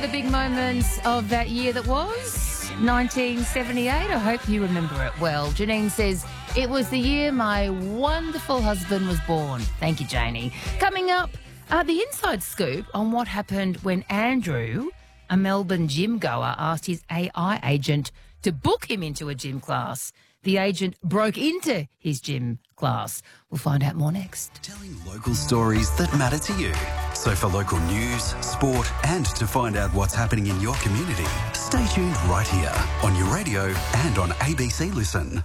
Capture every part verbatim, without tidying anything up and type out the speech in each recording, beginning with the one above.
the big moments of that year that was nineteen seventy-eight. I hope you remember it well. Janine says, it was the year my wonderful husband was born. Thank you, Janie. Coming up, uh, the inside scoop on what happened when Andrew, a Melbourne gym goer, asked his A I agent to book him into a gym class. The agent broke into his gym class. We'll find out more next. Telling local stories that matter to you. So for local news, sport and to find out what's happening in your community, stay tuned right here on your radio and on A B C Listen.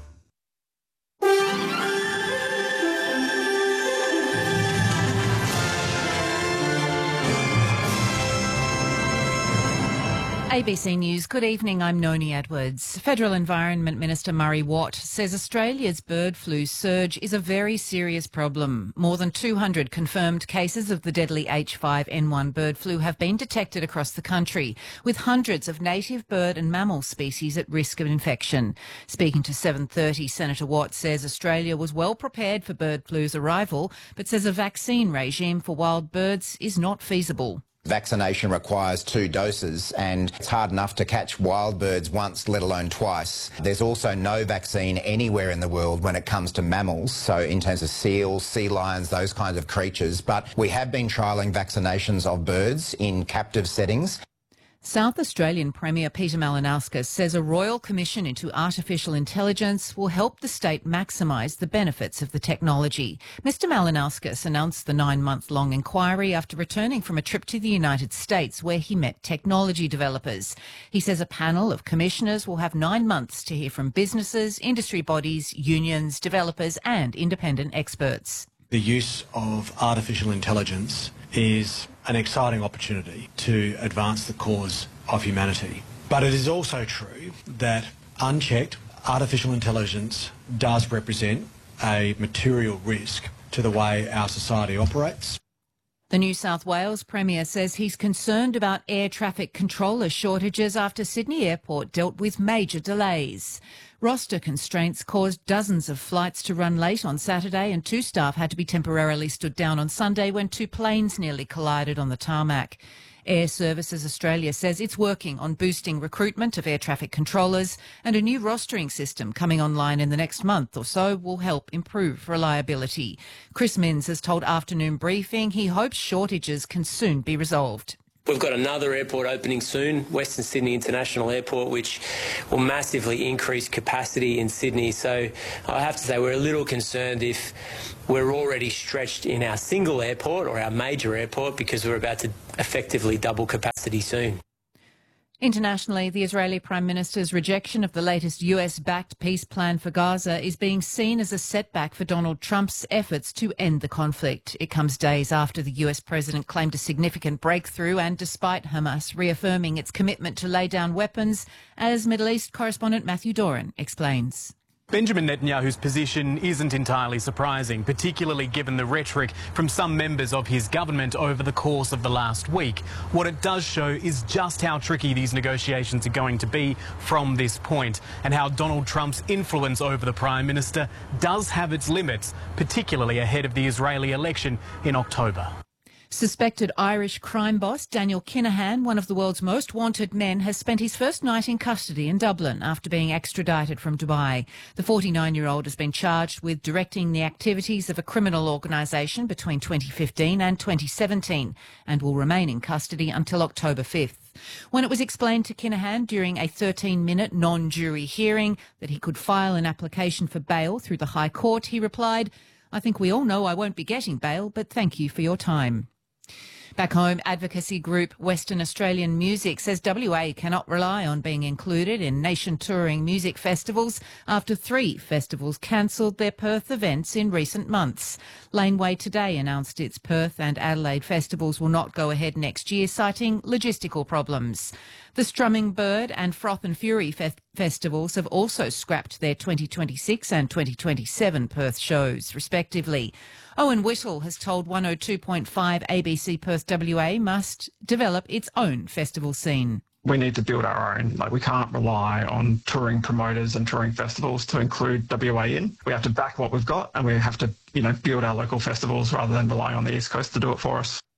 A B C News. Good evening, I'm Noni Edwards. Federal Environment Minister Murray Watt says Australia's bird flu surge is a very serious problem. More than two hundred confirmed cases of the deadly H five N one bird flu have been detected across the country, with hundreds of native bird and mammal species at risk of infection. Speaking to seven thirty, Senator Watt says Australia was well prepared for bird flu's arrival, but says a vaccine regime for wild birds is not feasible. Vaccination requires two doses and it's hard enough to catch wild birds once, let alone twice. There's also no vaccine anywhere in the world when it comes to mammals, so in terms of seals, sea lions, those kinds of creatures. But we have been trialling vaccinations of birds in captive settings. South Australian Premier Peter Malinauskas says a royal commission into artificial intelligence will help the state maximise the benefits of the technology. Mister Malinauskas announced the nine-month-long inquiry after returning from a trip to the United States where he met technology developers. He says a panel of commissioners will have nine months to hear from businesses, industry bodies, unions, developers and independent experts. The use of artificial intelligence is an exciting opportunity to advance the cause of humanity. But it is also true that unchecked, artificial intelligence does represent a material risk to the way our society operates. The New South Wales Premier says he's concerned about air traffic controller shortages after Sydney Airport dealt with major delays. Roster constraints caused dozens of flights to run late on Saturday and two staff had to be temporarily stood down on Sunday when two planes nearly collided on the tarmac. Air Services Australia says it's working on boosting recruitment of air traffic controllers, and a new rostering system coming online in the next month or so will help improve reliability. Chris Minns has told Afternoon Briefing he hopes shortages can soon be resolved. We've got another airport opening soon, Western Sydney International Airport, which will massively increase capacity in Sydney. So I have to say we're a little concerned if we're already stretched in our single airport or our major airport because we're about to effectively double capacity soon. Internationally, the Israeli Prime Minister's rejection of the latest U S-backed peace plan for Gaza is being seen as a setback for Donald Trump's efforts to end the conflict. It comes days after the U S president claimed a significant breakthrough and despite Hamas reaffirming its commitment to lay down weapons, as Middle East correspondent Matthew Doran explains. Benjamin Netanyahu's position isn't entirely surprising, particularly given the rhetoric from some members of his government over the course of the last week. What it does show is just how tricky these negotiations are going to be from this point, and how Donald Trump's influence over the Prime Minister does have its limits, particularly ahead of the Israeli election in October. Suspected Irish crime boss Daniel Kinahan, one of the world's most wanted men, has spent his first night in custody in Dublin after being extradited from Dubai. The forty-nine-year-old has been charged with directing the activities of a criminal organisation between twenty fifteen and twenty seventeen and will remain in custody until October fifth. When it was explained to Kinahan during a thirteen-minute non-jury hearing that he could file an application for bail through the High Court, he replied, "I think we all know I won't be getting bail, but thank you for your time." Back home, advocacy group Western Australian Music says W A cannot rely on being included in nation-touring music festivals after three festivals cancelled their Perth events in recent months. Laneway today announced its Perth and Adelaide festivals will not go ahead next year, citing logistical problems. The Strumming Bird and Froth and Fury fe- festivals have also scrapped their twenty twenty-six and twenty twenty-seven Perth shows, respectively. Owen Whittle has told one oh two point five A B C Perth W A must develop its own festival scene. We need to build our own. Like, we can't rely on touring promoters and touring festivals to include W A in. We have to back what we've got, and we have to, you know, build our local festivals rather than rely on the East Coast to do it for us.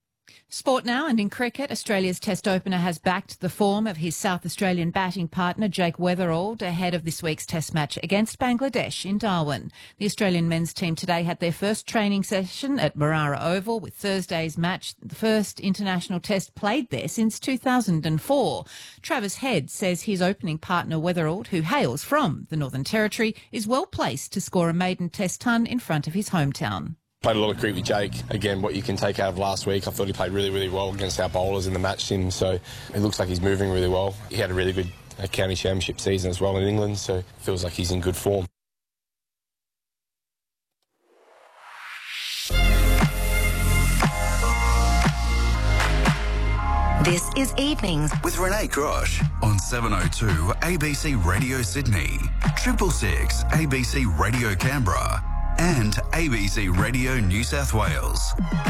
Sport now, and in cricket, Australia's Test opener has backed the form of his South Australian batting partner Jake Weatherald ahead of this week's Test match against Bangladesh in Darwin. The Australian men's team today had their first training session at Marara Oval, with Thursday's match the first international Test played there since two thousand four. Travis Head says his opening partner Weatherald, who hails from the Northern Territory, is well placed to score a maiden Test ton in front of his hometown. Played a lot of cricket with Jake. Again, what you can take out of last week, I thought he played really, really well against our bowlers in the match sim, so it looks like he's moving really well. He had a really good uh, county championship season as well in England, so it feels like he's in good form. This is Evenings with Renee Grosh on seven oh two A B C Radio Sydney, Triple Six A B C Radio Canberra, and A B C Radio New South Wales.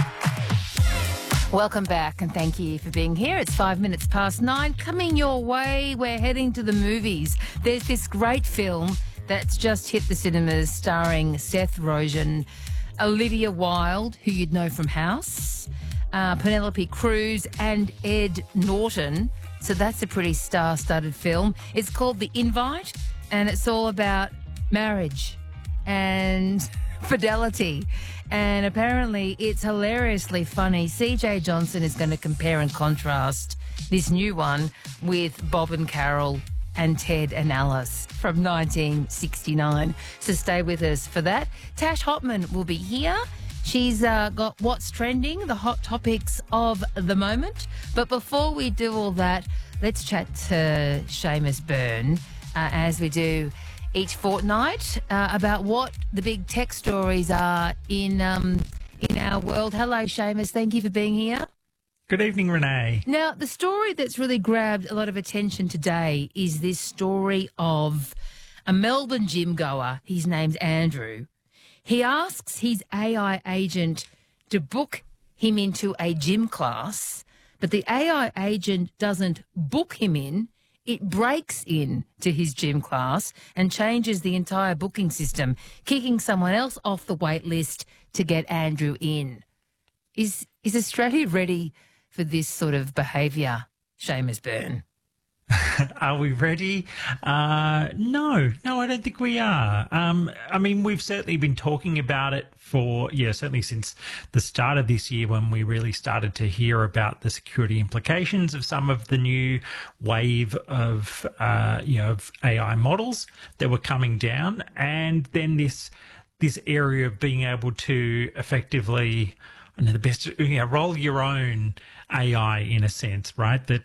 Welcome back, and thank you for being here. It's five minutes past nine. Coming your way, we're heading to the movies. There's this great film that's just hit the cinemas starring Seth Rogen, Olivia Wilde, who you'd know from House, uh, Penelope Cruz, and Ed Norton. So that's a pretty star-studded film. It's called The Invite, and it's all about marriage and fidelity, and apparently it's hilariously funny. C J Johnson is going to compare and contrast this new one with Bob and Carol and Ted and Alice from nineteen sixty-nine. So stay with us for that. Tash Hotman will be here. She's uh, got what's trending, the hot topics of the moment. But before we do all that, let's chat to Seamus Byrne, uh, as we do each fortnight, uh, about what the big tech stories are in um, in our world. Hello, Seamus. Thank you for being here. Good evening, Renee. Now, the story that's really grabbed a lot of attention today is this story of a Melbourne gym goer. His name's Andrew. He asks his A I agent to book him into a gym class, but the A I agent doesn't book him in. It breaks in to his gym class and changes the entire booking system, kicking someone else off the wait list to get Andrew in. Is is Australia ready for this sort of behaviour, Seamus Byrne? Are we ready? Uh, no, no, I don't think we are. Um, I mean, we've certainly been talking about it for, yeah, certainly since the start of this year, when we really started to hear about the security implications of some of the new wave of, uh, you know, of A I models that were coming down. And then this, this area of being able to effectively, I know the best, you know, roll your own A I in a sense, right? That